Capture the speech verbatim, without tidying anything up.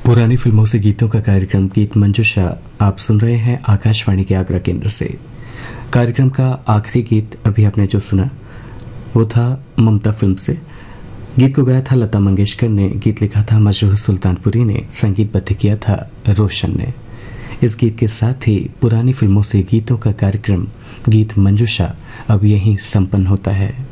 पुरानी फिल्मों से गीतों का कार्यक्रम गीत मंजूषा आप सुन रहे हैं आकाशवाणी के आगरा केंद्र से। कार्यक्रम का आखिरी गीत अभी आपने जो सुना वो था ममता फिल्म से। गीत को गाया था लता मंगेशकर ने, गीत लिखा था मशहूर सुल्तानपुरी ने, संगीतबद्ध किया था रोशन ने। इस गीत के साथ ही पुरानी फिल्मों से गीतों का कार्यक्रम गीत मंजूषा अब यहीं संपन्न होता है।